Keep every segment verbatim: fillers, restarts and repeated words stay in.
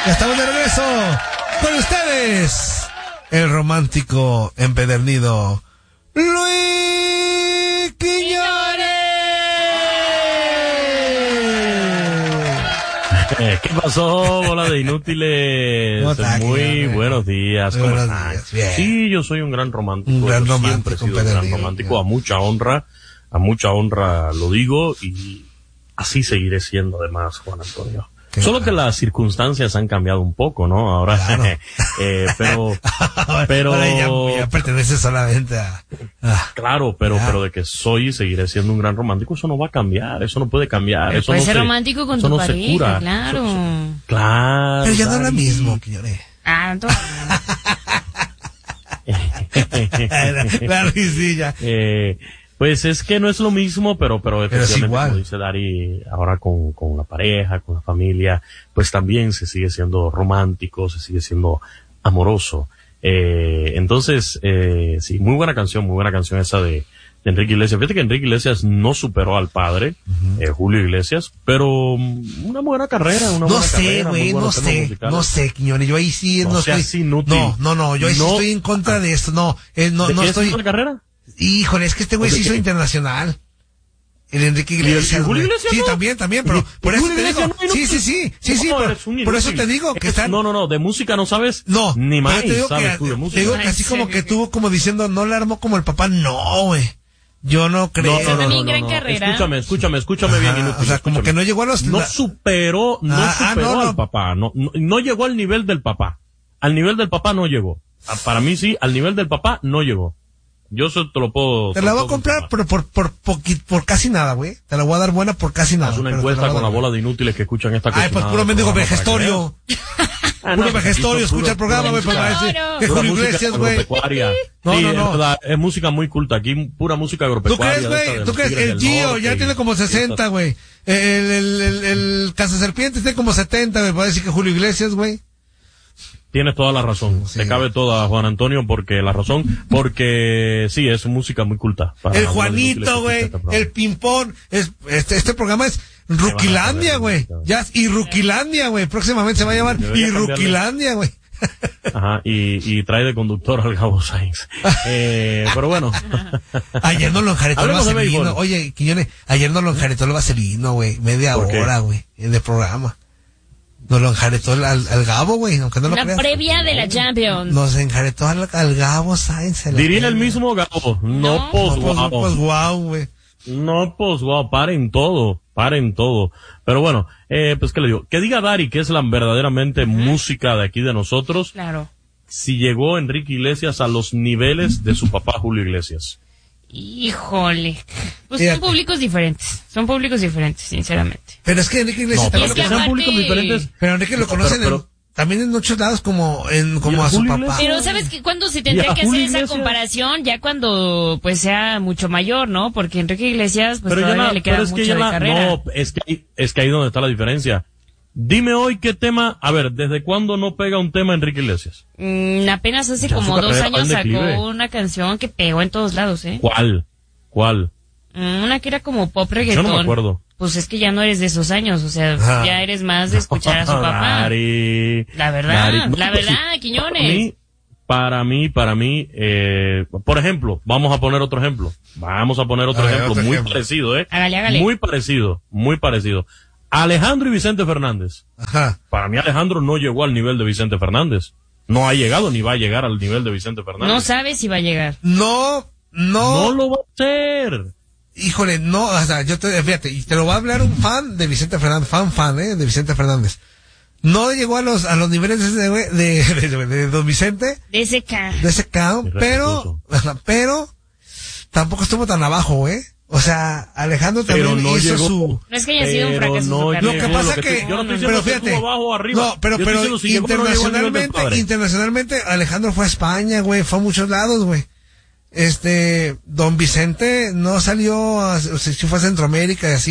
Ya estamos de regreso con ustedes, el romántico empedernido Luis Quiñones. ¿Qué pasó, bola de inútiles? Muy buenos días. ¿Cómo están? Sí, yo soy un gran romántico. Un gran yo romántico, siempre he sido un gran romántico. A mucha honra, a mucha honra lo digo y así seguiré siendo además, Juan Antonio. Qué Solo bueno. que las circunstancias han cambiado un poco, ¿no? Ahora, claro. eh, pero, pero. Ahora ya, ya pertenece solamente a. a claro, pero, ya. pero de que soy y seguiré siendo un gran romántico, eso no va a cambiar, eso no puede cambiar. Eso puedes no ser se, romántico con tu no pareja, claro. Eso, eso, claro. Pero ya no es lo mismo, Quiñones. Ah, entonces. La risilla. Eh, Pues es que no es lo mismo, pero, pero efectivamente, pero como dice Dari, ahora con, con la pareja, con la familia, pues también se sigue siendo romántico, se sigue siendo amoroso. Eh, entonces, eh, sí, muy buena canción, muy buena canción esa de, de Enrique Iglesias. Fíjate que Enrique Iglesias no superó al padre, uh-huh. eh, Julio Iglesias, pero una buena carrera, una no buena sé, carrera. Wey, no sé, musicales. no sé, Quiñones, yo ahí sí no, no estoy, inútil. no, no, no, yo ahí no, sí estoy en contra de esto, no, eh, no, ¿De no qué estoy. es una carrera? Híjole, es que este güey se hizo internacional. El Enrique Iglesias. ¿Y Julio Iglesias sí, no? también, también, pero por eso te digo. No, sí, sí, sí, sí, sí, por, por eso te digo que están. No, no, no, de música no sabes. No, ni más te digo sabes que, tú de música. Te digo que así como que tuvo como diciendo, no la armó como el papá, no, güey. Yo no creo. No, no, no, no, gran no. carrera. Escúchame, escúchame, escúchame Ajá, bien, inútil. O sea, como escúchame. que no llegó a los. No superó, no ah, superó ah, no, al no. papá, no, no, no llegó al nivel del papá. Al nivel del papá no llegó. Para mí sí, al nivel del papá no llegó. Yo eso te lo puedo... Te la voy a comprar, pero por, por, por, por casi nada, güey. Te la voy a dar buena por casi nada. Haz una encuesta con la bola de inútiles que escuchan esta cosa. Ay, pues puro mendigo vejestorio. Ah, puro vejestorio, escucha el programa, güey, para decir que Julio Iglesias, güey. No, no, no. Es verdad, es música muy culta. Aquí pura música agropecuaria. ¿Tú crees, güey? ¿Tú crees que el Gio ya tiene como sesenta, güey? El, el, el, el Cazaserpientes tiene como setenta, güey, para decir que Julio Iglesias, güey. Tienes toda la razón, sí. Te cabe toda, Juan Antonio, porque la razón, porque sí, es música muy culta. Para el Juanito, güey, este el Pimpón, es, este, este programa es Ruquilandia, güey, ya, y Ruquilandia, güey, próximamente se va a llamar y Ruquilandia, güey. Ajá, y, y trae de conductor al Gabo Sainz. Eh, pero bueno. Ayer no lo enjaretó el vaselino, oye, Quiñones, ayer no lo enjaretó el vaselino, güey, media hora, güey, de programa. Nos lo enjaretó al, al Gabo, güey, aunque no lo La creas. previa de la Champions. Nos enjaretó al, al Gabo Sainz. Diría el mismo Gabo, no, no posguau. No posguau, güey. No posguau, paren todo, paren todo. Pero bueno, eh, pues, ¿qué le digo? Que diga Dari que es la verdaderamente uh-huh. música de aquí de nosotros. Claro. Si llegó Enrique Iglesias a los niveles de su papá Julio Iglesias. Híjole, pues Fíjate. son públicos diferentes, son públicos diferentes, sinceramente. Pero es que Enrique Iglesias no, pero también que sean públicos diferentes. Pero Enrique lo conocen pero, pero, en, también en muchos lados como en como a su Julio papá. Iglesias? Pero sabes que cuando se tendría que hacer Iglesias? esa comparación ya cuando pues sea mucho mayor, ¿no? Porque Enrique Iglesias pues pero todavía la, le queda pero es mucho que de la, carrera. No, es que es que ahí donde está la diferencia. Dime hoy qué tema, a ver, ¿desde cuándo no pega un tema Enrique Iglesias? Mm, apenas hace ya como dos años sacó una canción que pegó en todos lados, ¿eh? ¿Cuál? ¿Cuál? Una que era como pop reggaetón. Yo no me acuerdo. Pues es que ya no eres de esos años, o sea, ah. ya eres más de escuchar a su papá. Dari, la verdad, Dari. la no, verdad, sí, Quiñones. Para mí, para mí, eh, por ejemplo, vamos a poner otro ejemplo. Vamos a poner otro a ejemplo ver, otro muy ejemplo. parecido, ¿eh? Hágale, hágale. Muy parecido, muy parecido. Alejandro y Vicente Fernández. Ajá. Para mí Alejandro no llegó al nivel de Vicente Fernández. No ha llegado ni va a llegar al nivel de Vicente Fernández. No sabe si va a llegar. No, no. No lo va a hacer. Híjole, no, o sea, yo te, fíjate, y te lo va a hablar un fan de Vicente Fernández, fan, fan, eh, de Vicente Fernández. No llegó a los, a los niveles de, de, de, de, de Don Vicente. De ese K. De ese K, pero, pero, tampoco estuvo tan abajo, eh. O sea, Alejandro también no hizo llegó, su... No es que haya sido un fracaso no su carrera. Lo que pasa que... que yo no estoy pero diciendo fíjate, que estuvo abajo o arriba. No, pero, yo pero si internacionalmente, no internacionalmente, Alejandro fue a España, güey, fue a muchos lados, güey. Este, Don Vicente no salió, a, o sea, sí fue a Centroamérica y así,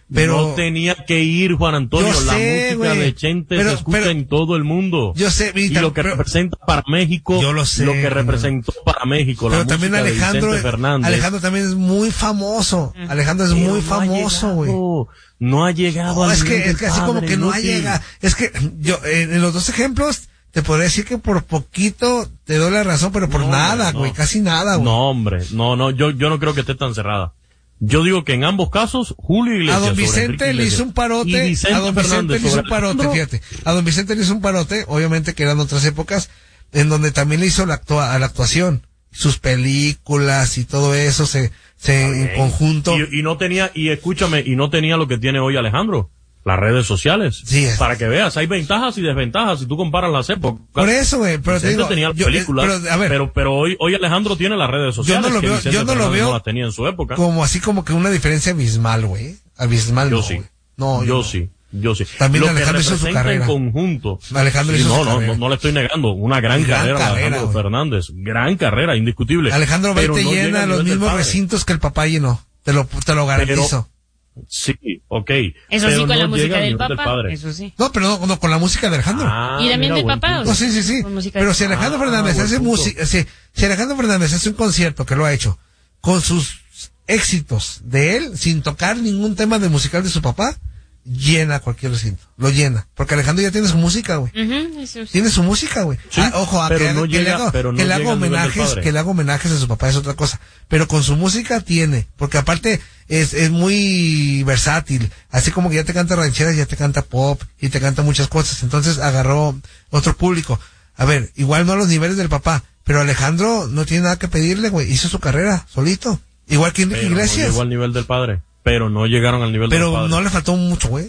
pero no tenía que ir, Juan Antonio. Yo la sé, música güey, de Chente pero, se escucha pero, en todo el mundo. Yo sé, y, y lo que pero, representa para México, yo lo sé, lo que representó no. para México. Pero la también música Alejandro, de Fernández. Alejandro también es muy famoso. Mm. Alejandro es pero muy no famoso, güey. No ha llegado. No, al es que, es que así padre, como que no ha llegado. Es que yo, en, en los dos ejemplos, te podría decir que por poquito te doy la razón, pero por no, nada, güey, no. casi nada, güey. No, hombre, no, no, yo, yo no creo que esté tan cerrada. Yo digo que en ambos casos, Julio Iglesias. A don Vicente le hizo un parote, a don Vicente le hizo un parote, fíjate. A don Vicente le hizo un parote, obviamente que eran otras épocas, en donde también le hizo la, actua, la actuación. Sus películas y todo eso se, se okay. en conjunto. Y, y no tenía, y escúchame, y no tenía lo que tiene hoy Alejandro. Las redes sociales. Sí, es. Para que veas, hay ventajas y desventajas si tú comparas las épocas. Por eso, güey, pero te digo, tenía yo, películas, pero, a ver, pero, pero hoy, hoy Alejandro tiene las redes sociales. Yo no lo que veo, Vicente yo no lo veo no las tenía en su época. Como así como que una diferencia abismal, güey. Abismal, yo no, sí. Güey. No, yo, yo no. sí. Yo sí. También lo Alejandro hizo su carrera. En conjunto. Alejandro sí, hizo no, su no, carrera. No, no le estoy negando. Una gran, gran carrera, carrera Alejandro wey. Fernández. Gran carrera, indiscutible. Alejandro Vete no llena los mismos recintos que el papá llenó. Te lo, te lo garantizo. Pero, sí, ok. Eso sí, con no la música del papá. Del eso sí. No, pero no, no con la música de Alejandro. Ah, y también del papá. No, sí, sí, sí. Pero si Alejandro ah, Fernández hace música, si, si Alejandro Fernández hace un concierto que lo ha hecho con sus éxitos de él, sin tocar ningún tema de musical de su papá, llena cualquier recinto, lo llena, porque Alejandro ya tiene su música, güey. Uh-huh, eso sí. Tiene su música, güey. Sí, ah, ojo, a pero que, no que llega, le haga, pero no que le haga homenajes, que le haga homenajes a su papá es otra cosa, pero con su música tiene, porque aparte es es muy versátil, así como que ya te canta rancheras, ya te canta pop y te canta muchas cosas, entonces agarró otro público. A ver, igual no a los niveles del papá, pero Alejandro no tiene nada que pedirle, güey, hizo su carrera solito, igual que Enrique pero Iglesias. No llegó al nivel del padre, pero no llegaron al nivel pero del padre. Pero no le faltó mucho, güey.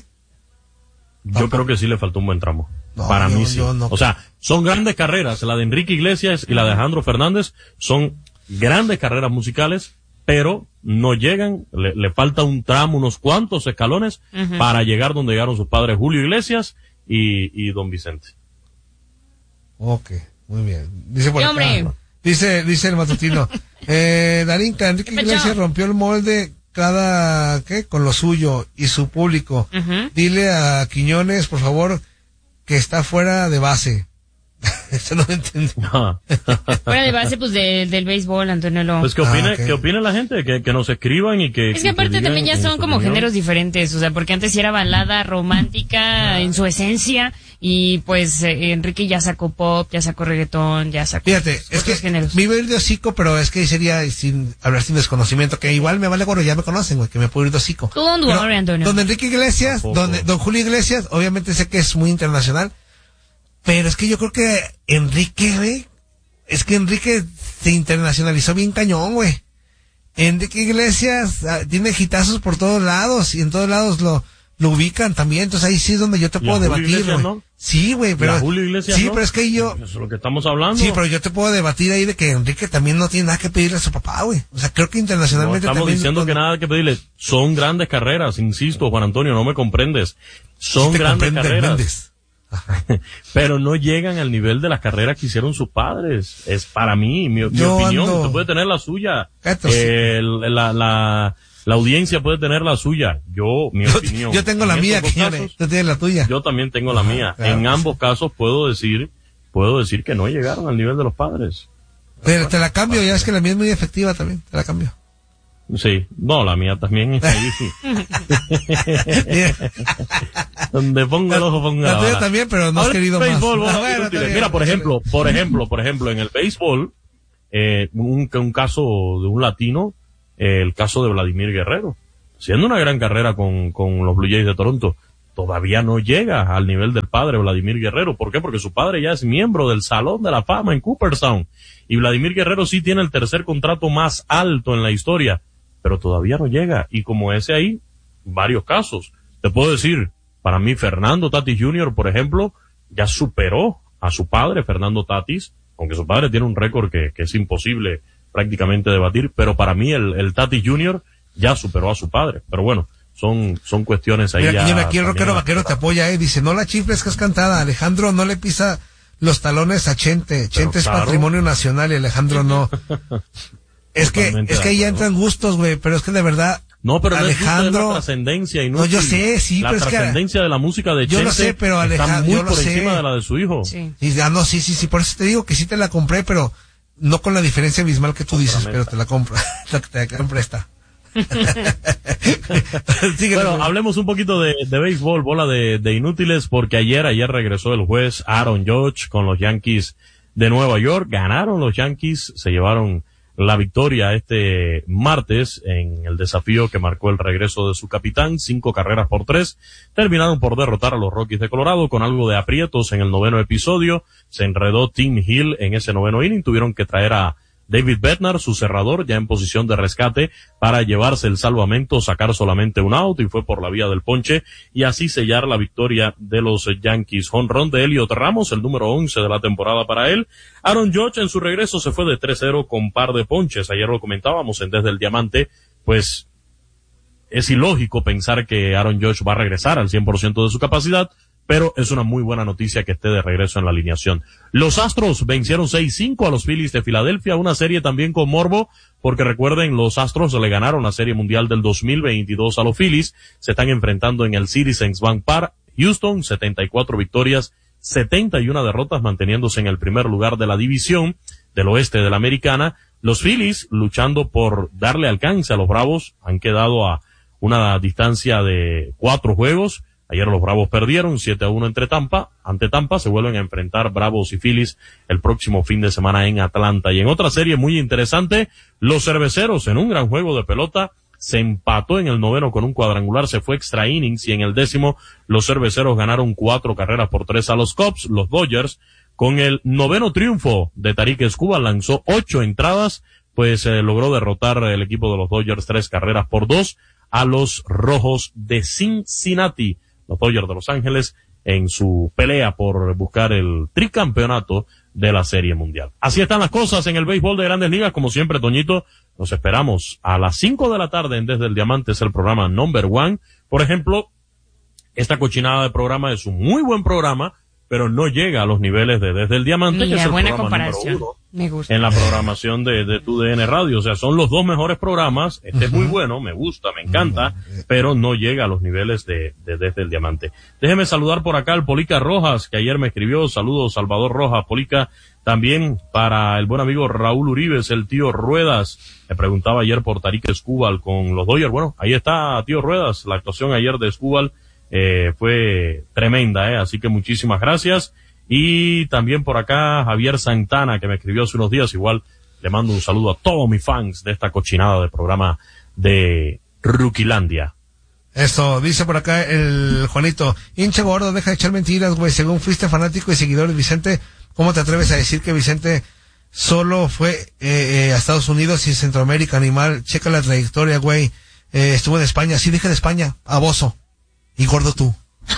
Yo Tampoco. creo que sí le faltó un buen tramo. No, Para yo, mí sí. No. O sea, son grandes carreras. La de Enrique Iglesias y la de Alejandro Fernández son grandes carreras musicales, pero no llegan, le, le falta un tramo, unos cuantos escalones uh-huh. para llegar donde llegaron sus padres Julio Iglesias y, y don Vicente. Ok, muy bien. Dice por acá, dice, dice el matutino, eh, Darinka, Enrique Iglesias rompió el molde cada, ¿qué? Con lo suyo y su público. Uh-huh. Dile a Quiñones, por favor, que está fuera de base. Eso no lo entendí. No. Fuera de base, pues, de, del béisbol, Antonio. Lo... Pues, ¿qué opine, ah, okay. ¿qué opine la gente? Que, que nos escriban y que... Es que aparte que también ya son como opinión. Géneros diferentes, o sea, porque antes sí era balada romántica ah. en su esencia, y pues eh, Enrique ya sacó pop, ya sacó reggaetón, ya sacó... Fíjate, es que géneros. Me iba a ir de hocico, pero es que sería sin hablar sin desconocimiento, que igual me vale gorro, ya me conocen, güey, que me puedo ir de hocico. Tú don't worry, Antonio. Don Enrique Iglesias, don, don Julio Iglesias, obviamente sé que es muy internacional, pero es que yo creo que Enrique, güey, es que Enrique se internacionalizó bien cañón, güey. Enrique Iglesias ah, tiene hitazos por todos lados y en todos lados lo lo ubican también, entonces ahí sí es donde yo te puedo debatir, güey. ¿No? Sí, güey, pero Julio Iglesias, sí, ¿no? pero es que yo eso es lo que estamos hablando. Sí, pero yo te puedo debatir ahí de que Enrique también no tiene nada que pedirle a su papá, güey. O sea, creo que internacionalmente no estamos también diciendo no, que nada que pedirle. Son grandes carreras, insisto, Juan Antonio, no me comprendes. Son sí grandes carreras. Méndez. Pero no llegan al nivel de las carreras que hicieron sus padres. Es para mí, mi, mi opinión. Ando... Usted puede tener la suya. Eh, la, la, la audiencia puede tener la suya. Yo, mi yo, opinión. Yo tengo la mía, Quiñones. Tú tienes la tuya. Yo también tengo la mía. Claro, en ambos casos puedo decir, puedo decir que no llegaron al nivel de los padres. Pero te la cambio, ya es que la mía es muy efectiva también. Te la cambio. Sí, no, la mía también es ahí. Donde ponga el ojo, ponga la tuya también, pero no has querido más. Béisbol, no, bueno, mira, por ejemplo, por ejemplo, por ejemplo, en el béisbol, eh, un, un caso de un latino, eh, el caso de Vladimir Guerrero, siendo una gran carrera con, con los Blue Jays de Toronto, todavía no llega al nivel del padre Vladimir Guerrero. ¿Por qué? Porque su padre ya es miembro del Salón de la Fama en Cooperstown. Y Vladimir Guerrero sí tiene el tercer contrato más alto en la historia, pero todavía no llega. Y como ese ahí, varios casos. Te puedo decir, para mí Fernando Tatis junior, por ejemplo, ya superó a su padre, Fernando Tatis, aunque su padre tiene un récord que, que es imposible prácticamente debatir, pero para mí el, el Tatis junior ya superó a su padre. Pero bueno, son, son cuestiones ahí. Mira, ya. Aquí el rockero vaquero te apoya, eh, dice, no la chifles que es cantada, Alejandro no le pisa los talones a Chente, Chente pero es claro. Patrimonio nacional y Alejandro no. Es que, es que ahí ya entran gustos, güey, pero es que de verdad, No, pero Alejandro, no es la trascendencia y no, yo sé, sí, la pero es que trascendencia de la música de Chente yo lo sé, pero Alejandro, está muy yo lo por sé. encima de la de su hijo. Sí. Y, ah, no, sí, sí, sí, por eso te digo que sí te la compré, pero no con la diferencia abismal que tú dices, pero te la compro, te la compré esta. Bueno, hablemos un poquito de, de béisbol, bola de, de inútiles, porque ayer, ayer regresó el juez Aaron Judge con los Yankees de Nueva York. Ganaron los Yankees, se llevaron la victoria este martes en el desafío que marcó el regreso de su capitán, cinco carreras por tres. Terminaron por derrotar a los Rockies de Colorado con algo de aprietos en el noveno episodio. Se enredó Tim Hill en ese noveno inning, tuvieron que traer a David Bednar, su cerrador, ya en posición de rescate para llevarse el salvamento, sacar solamente un out, y fue por la vía del ponche y así sellar la victoria de los Yankees. Jonrón de Elliot Ramos, el número once de la temporada para él. Aaron Judge en su regreso se fue de tres cero con par de ponches. Ayer lo comentábamos en Desde el Diamante, pues es ilógico pensar que Aaron Judge va a regresar al cien por ciento de su capacidad, pero es una muy buena noticia que esté de regreso en la alineación. Los Astros vencieron seis cinco a los Phillies de Filadelfia, una serie también con morbo, porque recuerden, los Astros le ganaron la Serie Mundial del dos mil veintidós a los Phillies, se están enfrentando en el Citizens Bank Park. Houston, setenta y cuatro victorias, setenta y una derrotas, manteniéndose en el primer lugar de la división del oeste de la Americana. Los Phillies, luchando por darle alcance a los Bravos, han quedado a una distancia de cuatro juegos. Ayer los Bravos perdieron siete a uno entre Tampa, ante Tampa. Se vuelven a enfrentar Bravos y Phillies el próximo fin de semana en Atlanta. Y en otra serie muy interesante, los Cerveceros, en un gran juego de pelota, se empató en el noveno con un cuadrangular, se fue extra innings, y en el décimo los Cerveceros ganaron cuatro carreras por tres a los Cubs. Los Dodgers, con el noveno triunfo de Tarik Skubal, lanzó ocho entradas, pues eh, logró derrotar el equipo de los Dodgers tres carreras por dos a los Rojos de Cincinnati. Los Dodgers de Los Ángeles en su pelea por buscar el tricampeonato de la Serie Mundial. Así están las cosas en el béisbol de Grandes Ligas. Como siempre, Toñito, nos esperamos a las cinco de la tarde en Desde el Diamante, es el programa number one. Por ejemplo, esta cochinada de programa es un muy buen programa, pero no llega a los niveles de Desde el Diamante, Mira, que es el buena programa comparación. número uno Me gusta. en la programación de, de tu D N Radio. O sea, son los dos mejores programas. Este uh-huh. es muy bueno, me gusta, me encanta, uh-huh. pero no llega a los niveles de, de Desde el Diamante. Déjeme saludar por acá al Polica Rojas, que ayer me escribió. Saludos, Salvador Rojas. Polica, también para el buen amigo Raúl Uribes, el tío Ruedas. Me preguntaba ayer por Tarik Skubal con los Dodgers. Bueno, ahí está, tío Ruedas. La actuación ayer de Skubal eh, fue tremenda, eh. Así que muchísimas gracias. Y también por acá Javier Santana, que me escribió hace unos días. Igual le mando un saludo a todos mis fans de esta cochinada de programa de Ruquilandia. Eso, dice por acá el Juanito: hincha gordo, deja de echar mentiras, güey. Según fuiste fanático y seguidor de Vicente, ¿cómo te atreves a decir que Vicente solo fue eh, eh, a Estados Unidos y Centroamérica, animal? Checa la trayectoria, güey. Eh, estuvo en España, sí, deja de España, a Bozo. Y gordo tú.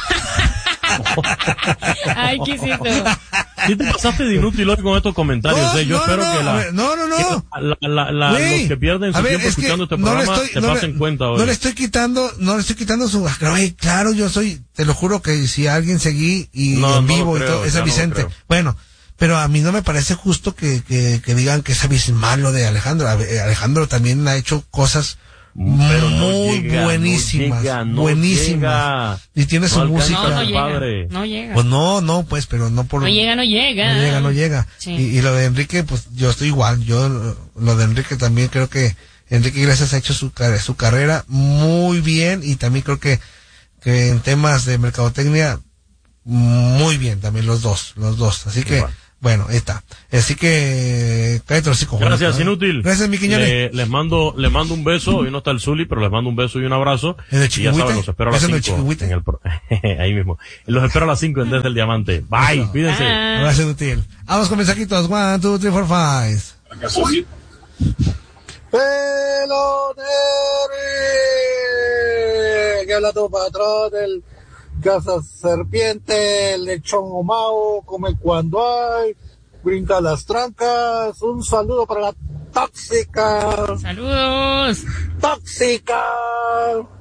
Ay, ¿qué es esto? ¿Qué te pasaste de inútil hoy con estos comentarios? No, eh? Yo no, espero no, que, la, ver, no, no, no. que la, la, la, Wey, los que pierden su ver, tiempo escuchando este programa no estoy, se no pasen le, cuenta hoy. No le estoy quitando, no le estoy quitando su... Wey, claro, yo soy, te lo juro que si alguien seguí y no, en no vivo creo, y todo, ese no Vicente. Bueno, pero a mí no me parece justo que, que, que digan que es abismal lo de Alejandro. Alejandro también ha hecho cosas pero no muy llega, buenísimas, no llega, no buenísimas. Llega. Y tiene su no música. No, no llega, no llega. Pues no, no, pues, pero no por... No llega, no llega. No llega, no llega. Sí. Y, y lo de Enrique, pues yo estoy igual. Yo, lo de Enrique también creo que Enrique Iglesias ha hecho su, su carrera muy bien, y también creo que, que en temas de mercadotecnia, muy bien también los dos, los dos. Así que... Igual. Bueno, ahí está. Así que, cállate los hijos. Gracias, ¿eh? Inútil. Gracias, mi Quiñones. Le, les mando, les mando un beso. Hoy no está el Zuli, pero les mando un beso y un abrazo. ¿En el y ya saben, los espero a las cinco. En el pro... Ahí mismo. Los espero a las cinco en Desde el Diamante. Bye, eso. Cuídense. Ah. Gracias, Inútil. Vamos con mensajitos. One, two, three, four, five. Pelotero, que habla tu patrón del Casa Serpiente, el lechón Omao, come cuando hay, brinca las trancas. Un saludo para la tóxica. Saludos. Tóxica.